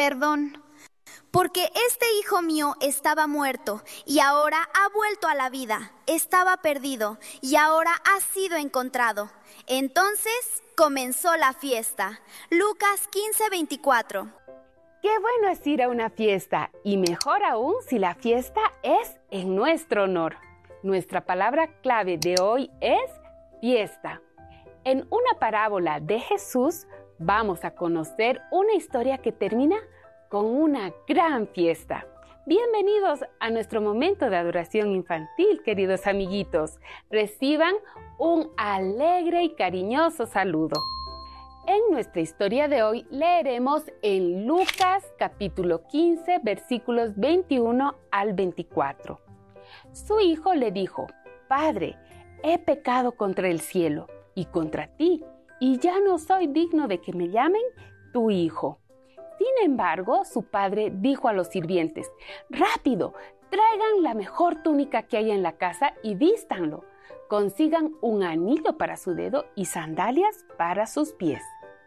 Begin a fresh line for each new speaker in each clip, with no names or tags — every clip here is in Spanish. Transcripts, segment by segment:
perdón. Porque este hijo mío estaba muerto y ahora ha vuelto a la vida. Estaba perdido y ahora ha sido encontrado. Entonces comenzó la fiesta. Lucas 15:24.
Qué bueno es ir a una fiesta, y mejor aún si la fiesta es en nuestro honor. Nuestra palabra clave de hoy es fiesta. En una parábola de Jesús vamos a conocer una historia que termina con una gran fiesta. Bienvenidos a nuestro momento de adoración infantil, queridos amiguitos. Reciban un alegre y cariñoso saludo. En nuestra historia de hoy leeremos en Lucas capítulo 15, versículos 21 al 24. Su hijo le dijo: «Padre, he pecado contra el cielo y contra ti, y ya no soy digno de que me llamen tu hijo». Sin embargo, su padre dijo a los sirvientes: «Rápido, traigan la mejor túnica que haya en la casa y vístanlo. Consigan un anillo para su dedo y sandalias para sus pies.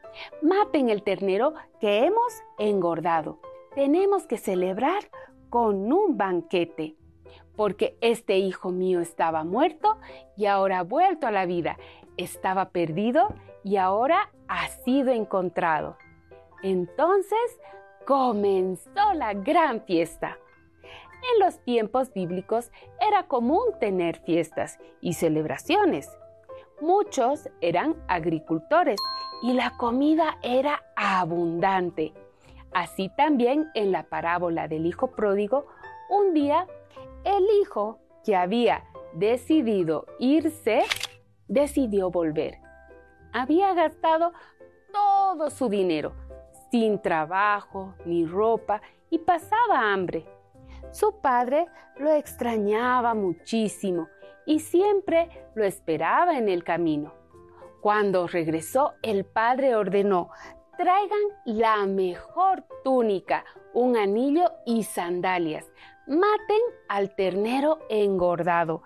Maten el ternero que hemos engordado. Tenemos que celebrar con un banquete, porque este hijo mío estaba muerto y ahora ha vuelto a la vida. Estaba perdido y ahora ha sido encontrado». Entonces comenzó la gran fiesta. En los tiempos bíblicos era común tener fiestas y celebraciones. Muchos eran agricultores y la comida era abundante. Así también en la parábola del hijo pródigo, un día el hijo que había decidido irse, decidió volver. Había gastado todo su dinero, sin trabajo ni ropa, y pasaba hambre. Su padre lo extrañaba muchísimo y siempre lo esperaba en el camino. Cuando regresó, el padre ordenó: «Traigan la mejor túnica, un anillo y sandalias. Maten al ternero engordado.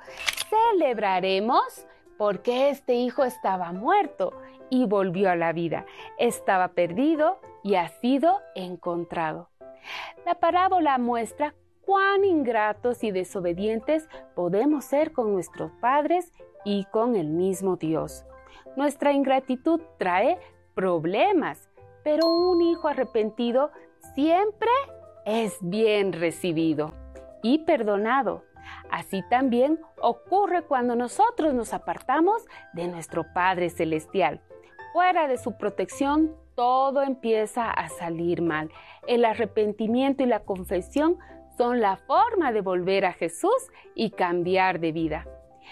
Celebraremos porque este hijo estaba muerto y volvió a la vida. Estaba perdido y ha sido encontrado». La parábola muestra cuán ingratos y desobedientes podemos ser con nuestros padres y con el mismo Dios. Nuestra ingratitud trae problemas, pero un hijo arrepentido siempre es bien recibido y perdonado. Así también ocurre cuando nosotros nos apartamos de nuestro Padre Celestial. Fuera de su protección, todo empieza a salir mal. El arrepentimiento y la confesión son la forma de volver a Jesús y cambiar de vida.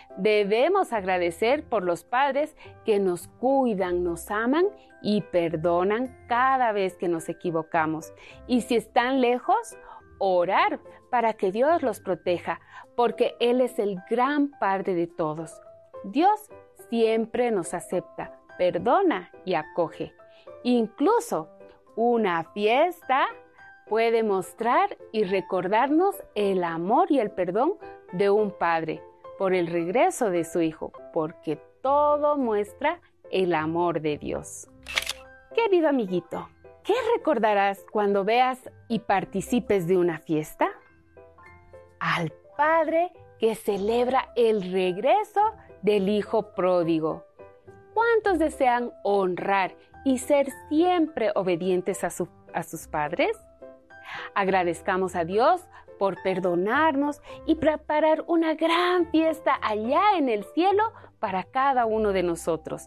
Debemos agradecer por los padres que nos cuidan, nos aman y perdonan cada vez que nos equivocamos. Y si están lejos, orar para que Dios los proteja, porque Él es el gran Padre de todos. Dios siempre nos acepta, perdona y acoge. Incluso una fiesta puede mostrar y recordarnos el amor y el perdón de un padre por el regreso de su hijo, porque todo muestra el amor de Dios. Querido amiguito, ¿qué recordarás cuando veas y participes de una fiesta? Al padre que celebra el regreso del hijo pródigo. ¿Cuántos desean honrar y ser siempre obedientes a sus padres? Agradezcamos a Dios por perdonarnos y preparar una gran fiesta allá en el cielo para cada uno de nosotros.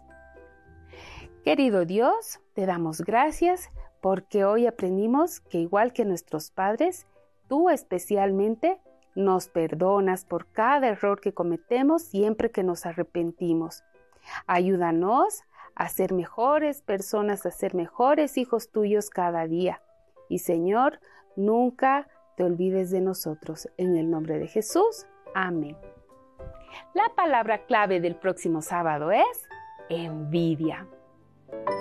Querido Dios, te damos gracias porque hoy aprendimos que, igual que nuestros padres, tú especialmente nos perdonas por cada error que cometemos siempre que nos arrepentimos. Ayúdanos a ser mejores personas, a ser mejores hijos tuyos cada día. Y Señor, nunca te olvides de nosotros. En el nombre de Jesús, amén. La palabra clave del próximo sábado es envidia.